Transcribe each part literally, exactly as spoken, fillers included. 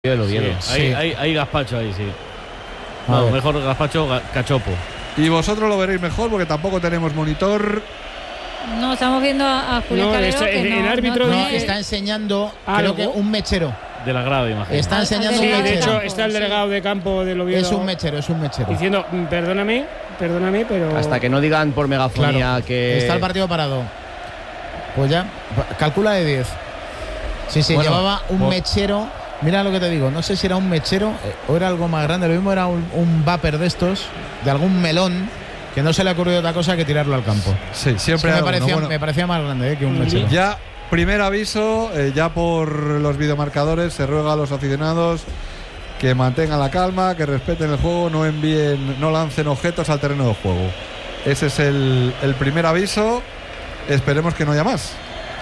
El Oviedo. Sí, Hay, sí. hay, hay gazpacho ahí, sí. No, mejor gazpacho, ga- cachopo. Y vosotros lo veréis mejor porque tampoco tenemos monitor. No, estamos viendo a, a Julián No, Calero, está- que el- no, el árbitro no No, tiene- está enseñando, ¿Algo? creo que un mechero. De la grada, imagino. Está Al- enseñando al Sí, un de mechero. hecho campo, está el sí. delegado de campo del Oviedo. Es un mechero, es un mechero. Diciendo, "Mm, perdóname, perdóname, pero. Hasta que no digan por megafonía Claro, que. está el partido parado. Pues ya, calcula de diez. Sí, sí, Bueno, llevaba un por- mechero. Mira lo que te digo, no sé si era un mechero eh, o era algo más grande. Lo mismo era un, un vapor de estos, de algún melón, que no se le ha ocurrido otra cosa que tirarlo al campo. Sí, Es que siempre me, hay alguno. parecía, Bueno, me parecía más grande eh, que un Mm, mechero. ya, primer aviso, eh, ya por los videomarcadores se ruega a los aficionados que mantengan la calma, que respeten el juego, no envíen, no lancen objetos al terreno de juego. Ese es el, el primer aviso. Esperemos que no haya más.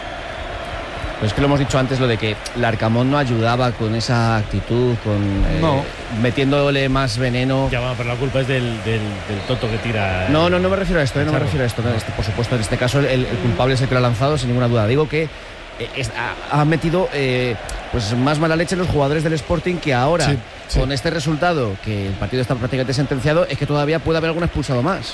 Pero es que lo hemos dicho antes, lo de que Larcamón no ayudaba con esa actitud, con eh, No. metiéndole más veneno. Ya va, pero la culpa es del, del, del tonto que tira. eh. No, no, no me refiero a esto, eh, no me Claro. refiero a esto. no, este, por supuesto, en este caso el, el culpable es el que lo ha lanzado, sin ninguna duda. Digo que eh, es- ha, ha metido eh, pues más mala leche en los jugadores del Sporting, que ahora, Sí, sí. con este resultado, que el partido está prácticamente sentenciado, es que todavía puede haber algún expulsado más.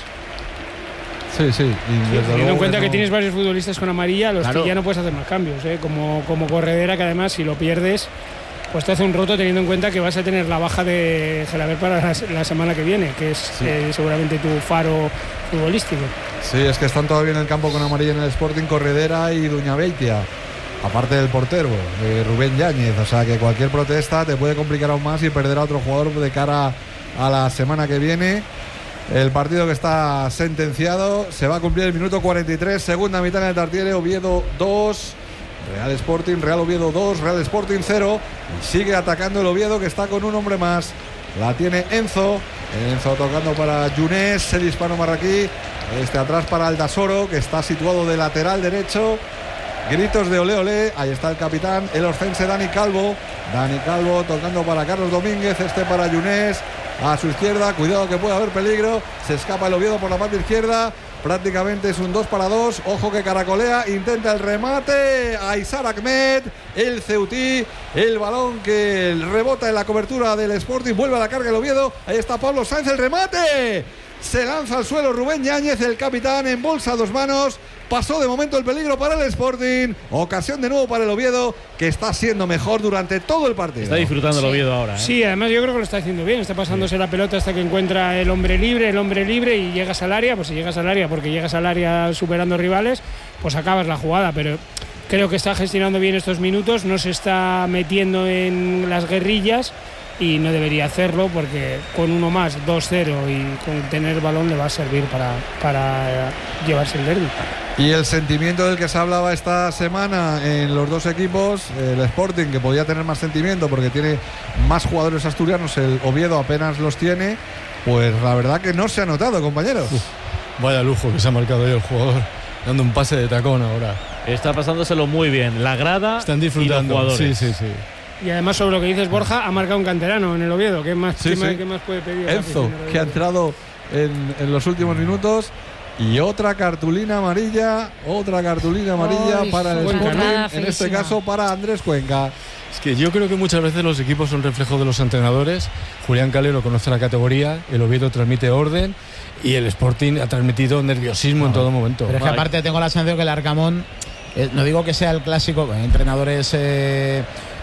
Sí, sí. Y Sí, desde teniendo luego en cuenta que, no- tienes varios futbolistas con amarilla, los Claro. que ya no puedes hacer más cambios, ¿eh? como, como Corredera, que además si lo pierdes, pues te hace un roto, teniendo en cuenta que vas a tener la baja de Gelaber para la, la semana que viene, que es Sí. eh, seguramente tu faro futbolístico. Sí, es que están todavía en el campo con amarilla en el Sporting, Corredera y Duñabeitia. Aparte del portero, eh, Rubén Yáñez. O sea que cualquier protesta te puede complicar aún más y perder a otro jugador de cara a la semana que viene. El partido que está sentenciado, se va a cumplir el minuto cuarenta y tres, segunda mitad en el Tartiere. Oviedo dos, Real Sporting, Real Oviedo dos, Real Sporting cero. Y sigue atacando el Oviedo, que está con un hombre más. La tiene Enzo. Enzo tocando para Yunés, el hispano marroquí. Este atrás para Aldasoro, que está situado de lateral derecho. Gritos de ole ole. Ahí está el capitán, el orcense Dani Calvo. Dani Calvo tocando para Carlos Domínguez. Este para Yunés. A su izquierda, cuidado que puede haber peligro. Se escapa el Oviedo por la parte izquierda. Prácticamente es un dos para dos. Ojo que caracolea, intenta el remate. Aysar Ahmed, el Ceutí. El balón que rebota en la cobertura del Sporting. Vuelve a la carga el Oviedo. Ahí está Pablo Sáenz, el remate. Se lanza al suelo Rubén Yáñez, el capitán, embolsa dos manos. Pasó de momento el peligro para el Sporting. Ocasión de nuevo para el Oviedo, que está siendo mejor durante todo el partido. Está disfrutando el Oviedo ahora. ¿eh? Sí, además yo creo que lo está haciendo bien, está pasándose la pelota hasta que encuentra el hombre libre, el hombre libre y llegas al área, pues si llegas al área porque llegas al área superando rivales, pues acabas la jugada, pero creo que está gestionando bien estos minutos, no se está metiendo en las guerrillas y no debería hacerlo porque con uno más, dos cero y con tener balón le va a servir para, para llevarse el derbi. Y el sentimiento del que se hablaba esta semana en los dos equipos, el Sporting, que podía tener más sentimiento porque tiene más jugadores asturianos, el Oviedo apenas los tiene, pues la verdad que no se ha notado, compañeros. Uf, vaya lujo que se ha marcado ahí el jugador, dando un pase de tacón ahora. Está pasándoselo muy bien. La grada Están y los disfrutando. jugadores. Sí, sí, sí. Y además sobre lo que dices Borja, ha marcado un canterano en el Oviedo, ¿qué más, Sí, qué sí. más, qué más puede pedir? la Enzo, afición del que ha Oviedo? entrado en, en los últimos minutos. Y otra cartulina amarilla, otra cartulina amarilla Ay, para el buen Sporting, carnada en este feísima. caso para Andrés Cuenca. Es que yo creo que muchas veces los equipos son reflejo de los entrenadores. Julián Calero conoce la categoría, el Oviedo transmite orden y el Sporting ha transmitido nerviosismo en todo momento. Pero es que aparte tengo la sensación que el Arcamón, eh, no digo que sea el clásico, eh, entrenadores eh,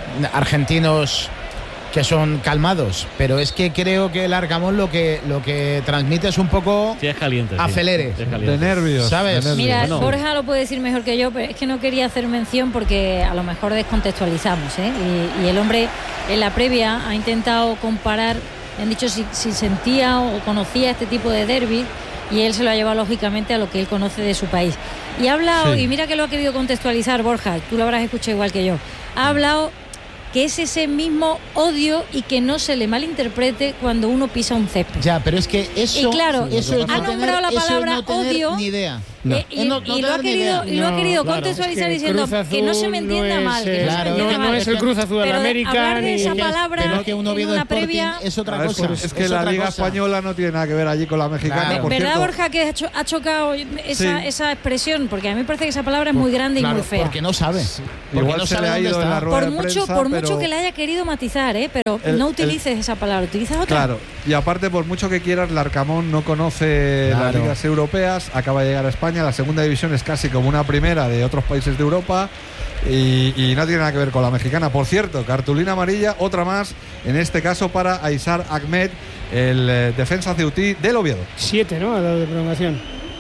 argentinos que son calmados, pero es que creo que el Arcamón lo que lo que transmite es un poco Sí, es caliente. sí. acelere, Es caliente. De nervios. ¿Sabes? de nervios. Mira, Bueno. Borja lo puede decir mejor que yo, pero es que no quería hacer mención porque a lo mejor descontextualizamos, ¿eh? Y, y el hombre en la previa ha intentado comparar, han dicho si, si sentía o conocía este tipo de derbi y él se lo ha llevado lógicamente a lo que él conoce de su país. Y ha hablado, Sí. y mira que lo ha querido contextualizar Borja, tú lo habrás escuchado igual que yo, ha hablado que es ese mismo odio y que no se le malinterprete cuando uno pisa un césped. Ya, pero es que eso, Y claro, eso es ha no nombrado tener- la eso es palabra no tener odio. ni idea. No. Eh, y, Eh, no- y no te lo ha das ni querido, idea. y lo ha No, querido claro, contextualizar es que diciendo Cruz que no se me Azul entienda no mal. es, Que no se me claro, entienda no, no mal. es el Cruz Azul del Pero América hablar de ni- esa Es que- palabra Pero que un en Oviedo una Sporting previa. es otra Claro, es, cosa. es que es la otra Liga cosa. Española no tiene nada que ver allí con la mexicana. Claro. Por ¿Verdad, cierto. Borja, que ha, cho- ha chocado esa, Sí. esa expresión? Porque a mí me parece que esa palabra es muy grande y Claro, muy fea. porque no sabe. Porque Igual no se sabe le ha dónde ido en está. la rueda Por de mucho, prensa, por mucho pero- que le haya querido matizar, ¿eh? Pero El- no el- utilices esa palabra, utiliza otra. Claro, y aparte, por mucho que quieras, Larcamón no conoce las Claro. ligas europeas, acaba de llegar a España, la segunda división es casi como una primera de otros países de Europa y, y no tiene nada que ver con la mexicana. Por cierto, cartulina amarilla, otra más, en este caso para Aizar Ahmed, el eh, defensa ceutí del Oviedo. Siete, ¿no? A la de prolongación.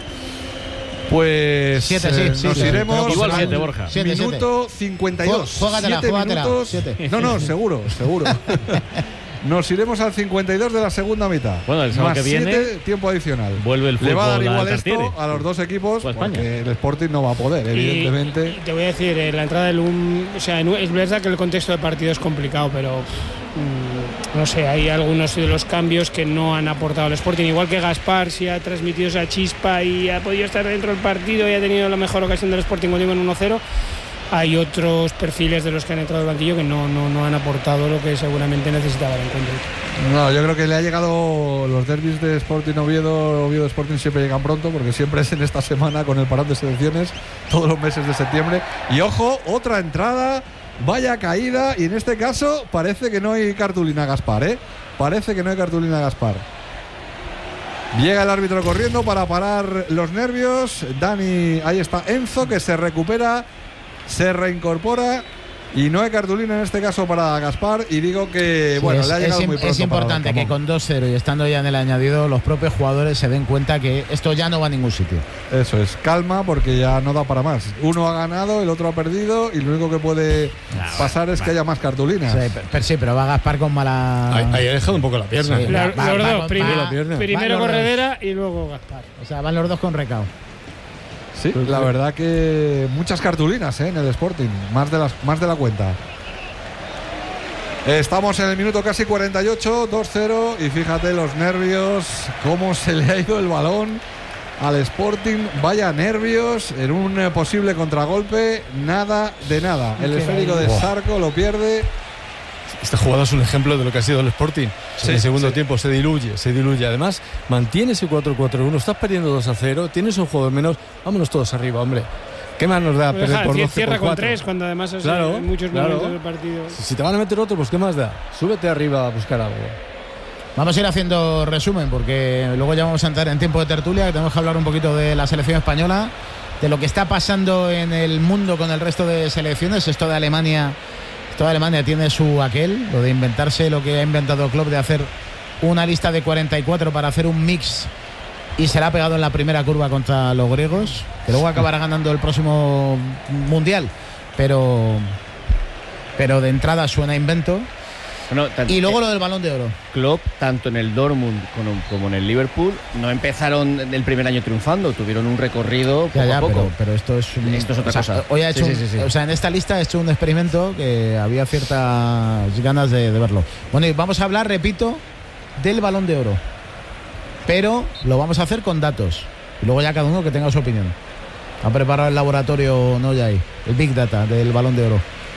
Pues Siete, sí, eh, sí, nos sí, iremos Igual al siete, Borja. Siete, minuto cincuenta y dos. Ju- juégatela, Siete juégatela. minutos. Siete. No, no, seguro, seguro. Nos iremos al cincuenta y dos de la segunda mitad. Bueno, el sábado Más que viene siete, tiempo adicional. vuelve el Le va a dar fútbol igual al esto Tartiere. a los dos equipos O a España. porque el Sporting no va a poder, evidentemente. Y, y te voy a decir, eh, la entrada del U M, o sea, en- es verdad que el contexto de partido es complicado, pero mm, no sé, hay algunos de los cambios que no han aportado al Sporting. Igual que Gaspar, si ha transmitido esa chispa y ha podido estar dentro del partido y ha tenido la mejor ocasión del Sporting contigo en uno cero. Hay otros perfiles de los que han entrado al banquillo que no, no, no han aportado lo que seguramente necesitaba el encuentro. No, yo creo que le ha llegado los derbis de Sporting Oviedo, Oviedo Sporting siempre llegan pronto porque siempre es en esta semana con el parón de selecciones, todos los meses de septiembre. Y ojo, otra entrada, vaya caída, y en este caso parece que no hay cartulina Gaspar, ¿eh? Parece que no hay cartulina Gaspar. Llega el árbitro corriendo para parar los nervios. Dani, ahí está Enzo, que se recupera, se reincorpora. Y no hay cartulina en este caso para Gaspar. Y digo que, Sí, bueno, es, le ha llegado es, muy im- pronto. es importante para que Larcamón. con dos cero y estando ya en el añadido, los propios jugadores se den cuenta que esto ya no va a ningún sitio. Eso es, calma porque ya no da para más. Uno ha ganado, el otro ha perdido y lo único que puede pasar es que haya más cartulinas. Sí, pero, pero sí, pero va a Gaspar con mala. Ahí, ahí ha dejado un poco la pierna. Sí. La- Va- va- los va dos, con- primero, va- pierna. primero van los dos. Corredera y luego Gaspar. O sea, van los dos con recao. Sí, la verdad que muchas cartulinas ¿eh? en el Sporting, más de, las, más de la cuenta. Estamos en el minuto casi cuarenta y ocho, dos cero, y fíjate los nervios, cómo se le ha ido el balón al Sporting. Vaya nervios en un eh, posible contragolpe, nada de nada. El esférico de Sarco lo pierde. Esta jugada es un ejemplo de lo que ha sido el Sporting. Sí, en el segundo sí. tiempo se diluye, se diluye. Además, mantiene ese cuatro cuatro uno. Estás perdiendo dos a cero, tienes un jugador menos. Vámonos todos arriba, hombre. ¿Qué más nos da perder Deja, por cier- doce cierra por con cuatro? tres cuando además es Claro, en muchos claro. momentos del partido. Si te van a meter otro, pues ¿qué más da? Súbete arriba a buscar algo. Vamos a ir haciendo resumen porque luego ya vamos a entrar en tiempo de tertulia, que tenemos que hablar un poquito de la selección española, de lo que está pasando en el mundo con el resto de selecciones. Esto de Alemania, esto de Alemania tiene su aquel, lo de inventarse lo que ha inventado Klopp, de hacer una lista de cuarenta y cuatro para hacer un mix, y se la ha pegado en la primera curva contra los griegos, que luego acabará ganando el próximo mundial, pero pero de entrada suena a invento. Bueno, tan- Y luego lo del Balón de Oro. Klopp, tanto en el Dortmund como, como en el Liverpool, no empezaron el primer año triunfando, tuvieron un recorrido poco Ya, ya, a poco. pero, pero esto es un- Esto es otra o sea, cosa. Hoy ha hecho Sí, un- sí, sí, sí. o sea, en esta lista he hecho un experimento que había ciertas ganas de, de verlo. Bueno, y vamos a hablar, repito, del Balón de Oro. Pero lo vamos a hacer con datos. Y luego ya cada uno que tenga su opinión. Ha preparado el laboratorio, no ya ahí, el Big Data del Balón de Oro.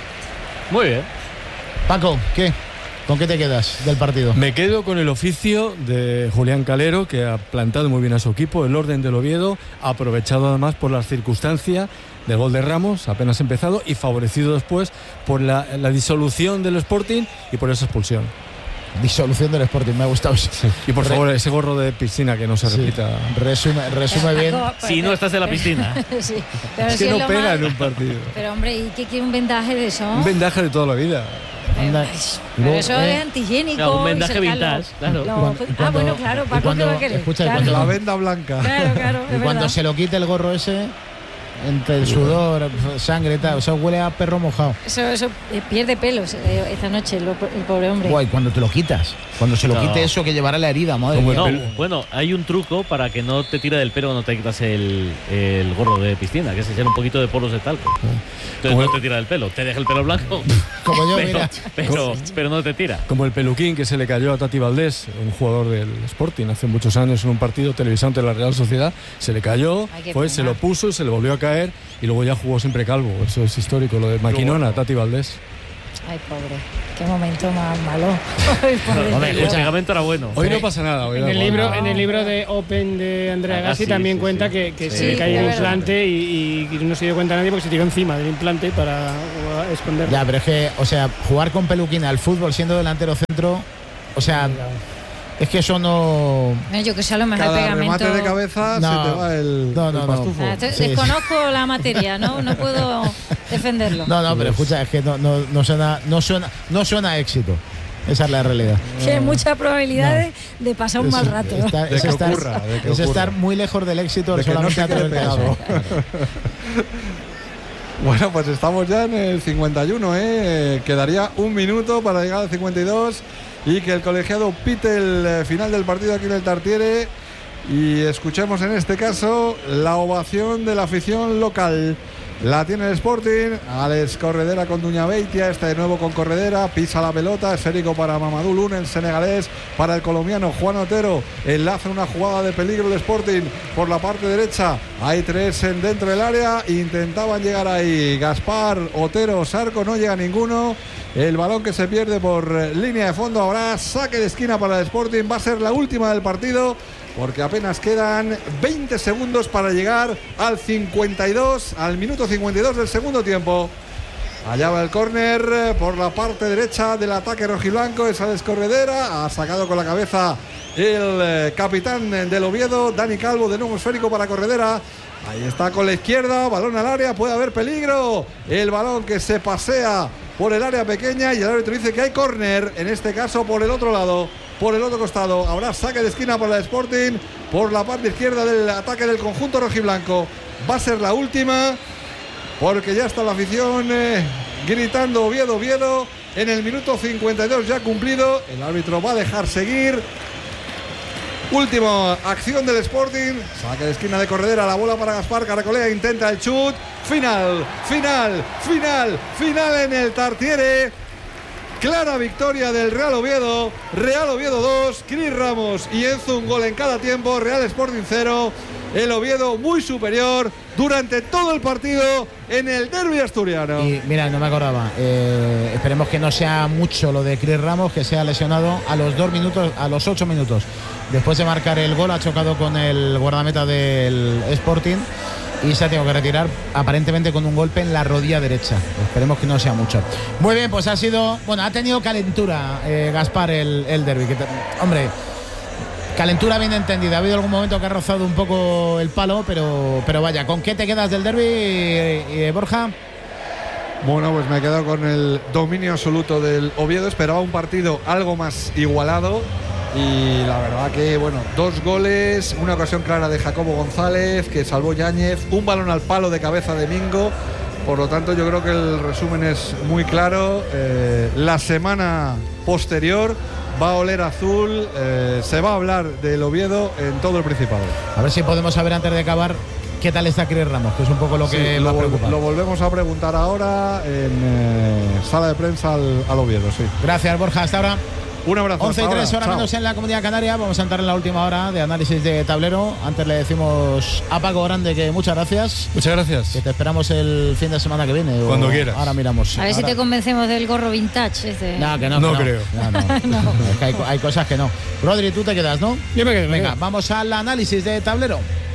Muy bien. Paco, ¿qué? ¿Con qué te quedas del partido? Me quedo con el oficio de Julián Calero, que ha plantado muy bien a su equipo, el orden del Oviedo, aprovechado además por las circunstancias del gol de Ramos, apenas empezado, y favorecido después por la, la disolución del Sporting y por esa expulsión. Disolución del Sporting, me ha gustado. Y por Re- favor, ese gorro de piscina que no se Sí. repita. Resume, resume bien. Si no estás en la piscina. Sí, pero Es si que no lo pega más- en un partido. Pero hombre, ¿y qué quiere un vendaje de eso? Un vendaje de toda la vida. Anda. Eh, Y Pero luego, eso eh, es antihigiénico. No, un y vendaje cercarlo. vintage, claro. Lo- Y cuando- y ah, cuando- bueno, claro, y Paco, cuando- ¿qué va a querer? escucha, y Claro. cuando- La venda blanca. Claro, claro, Y es cuando verdad. se lo quite el gorro ese, entre el sudor, sangre, tal, o sea, huele a perro mojado. Eso, eso eh, pierde pelos eh, esta noche el, el pobre hombre. Guay, cuando te lo quitas, cuando se lo No. quite eso que llevará la herida, madre Como mía. el pelo. Bueno, hay un truco para que no te tire del pelo cuando te quitas el, el gorro de piscina, que es echar un poquito de polvos de talco. Entonces Como no el- te tira del pelo, te deja el pelo blanco, Como yo, pero, mira. pero, pero no te tira. Como el peluquín que se le cayó a Tati Valdés, un jugador del Sporting, hace muchos años en un partido televisado ante la Real Sociedad, se le cayó, Ay, qué fue, pena. se lo puso, se le volvió a caer y luego ya jugó siempre calvo. Eso es histórico, lo de Maquinona, Tati Valdés. Ay, pobre. Qué momento más malo. Ay, pobre Hombre, tío. El pegamento era bueno. Hoy no pasa nada. Hoy En da el, igual. libro, No. en el libro de Open de Andrea Ah, Gassi sí, también sí, cuenta sí. que, que Sí, se le cayó es el verdad. implante y, y no se dio cuenta nadie porque se tiró encima del implante para uh, esconderlo. Ya, pero es que, o sea, jugar con peluquín al fútbol siendo delantero centro, o sea, es que eso no. Eh, Yo que sé, a lo mejor el Cada pegamento. remate de cabeza No. se te va el, No, el no, no. pastufo. Ah, esto- Sí. Desconozco la materia, ¿no? No puedo defenderlo. No, no, pero escucha, es que no, no, no suena, no suena, no suena a éxito. Esa es la realidad. Que hay muchas probabilidades de pasar un mal rato. Está- De es que estar, ocurra, de que es estar ocurra. muy lejos del éxito De que no solamente se a quede través de eso. pegado. Bueno, pues estamos ya en el cincuenta y uno, ¿eh? Quedaría un minuto para llegar al cincuenta y dos y que el colegiado pite el eh, final del partido aquí en el Tartiere y escuchemos en este caso la ovación de la afición local. La tiene el Sporting, Alex Corredera con Duña Beitia, está de nuevo con Corredera, pisa la pelota, esférico para Mamadou Luna, el senegalés para el colombiano Juan Otero, enlaza una jugada de peligro el Sporting por la parte derecha, hay tres en dentro del área, intentaban llegar ahí Gaspar, Otero, Sarco, no llega ninguno, el balón que se pierde por eh, línea de fondo, ahora saque de esquina para el Sporting, va a ser la última del partido, porque apenas quedan veinte segundos para llegar al cincuenta y dos, al minuto cincuenta y dos del segundo tiempo. Allá va el córner por la parte derecha del ataque rojiblanco, esa descorredera, ha sacado con la cabeza el eh, capitán del Oviedo, Dani Calvo, de nuevo esférico para Corredera. Ahí está con la izquierda, balón al área, puede haber peligro. El balón que se pasea por el área pequeña y el árbitro dice que hay córner, en este caso por el otro lado, por el otro costado. Habrá saque de esquina para el Sporting, por la parte izquierda del ataque del conjunto rojiblanco. Va a ser la última, porque ya está la afición eh, gritando Oviedo, Oviedo. En el minuto cincuenta y dos ya cumplido, el árbitro va a dejar seguir. Última acción del Sporting, saque de esquina de Corredera, la bola para Gaspar, Caracolea intenta el chut, final, final, final, final en el Tartiere. Clara victoria del Real Oviedo, Real Oviedo dos, Cris Ramos y Enzo un gol en cada tiempo, Real Sporting cero, el Oviedo muy superior durante todo el partido en el derbi asturiano. Y mira, no me acordaba. Eh, esperemos que no sea mucho lo de Cris Ramos, que sea lesionado a los dos minutos, a los ocho minutos. Después de marcar el gol, ha chocado con el guardameta del Sporting y se ha tenido que retirar aparentemente con un golpe en la rodilla derecha. Esperemos que no sea mucho. Muy bien, pues ha sido, bueno, ha tenido calentura eh, Gaspar el, el derbi. Que te- hombre, calentura bien entendida. Ha habido algún momento que ha rozado un poco el palo, pero, pero vaya, ¿con qué te quedas del derbi, eh, Borja? Bueno, pues me he quedado con el dominio absoluto del Oviedo. Esperaba un partido algo más igualado. Y la verdad que, bueno, dos goles, una ocasión clara de Jacobo González, que salvó Yáñez, un balón al palo de cabeza de Mingo. Por lo tanto, yo creo que el resumen es muy claro. Eh, la semana posterior va a oler azul, eh, se va a hablar del Oviedo en todo el Principado. A ver si podemos saber antes de acabar qué tal está Cris Ramos, que es un poco lo que Sí, me lo, vol- preocupa. lo volvemos a preguntar ahora en eh, sala de prensa al, al Oviedo, sí. Gracias, Borja. Hasta ahora. Un abrazo. once y hasta tres, ahora. hora Chao. menos en la Comunidad Canaria. Vamos a entrar en la última hora de análisis de tablero. Antes le decimos a Paco Grande que muchas gracias. Muchas Que gracias. te esperamos el fin de semana que viene. o Cuando quieras. Ahora miramos. A ver si Ahora- te convencemos del gorro vintage. Este. No, que no, No que creo. No, no. Es que hay, hay cosas que no. Rodri, tú te quedas, ¿no? Yo me quedo. Venga, vamos al análisis de tablero.